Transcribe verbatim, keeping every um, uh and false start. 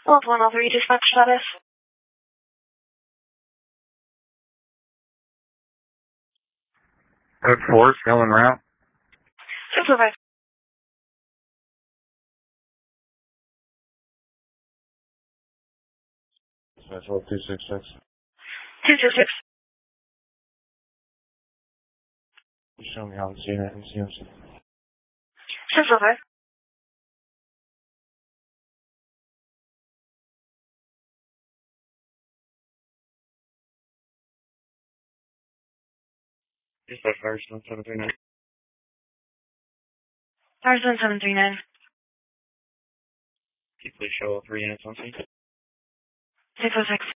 Old one oh three dispatch status. Code four, still en route. Supervisor. Special two six six. two two six. Show me how to see that in C M C. Supervisor. Dispatch Firestone seven three nine. Firestone seven three nine. Can you please show all three units on scene? six oh six.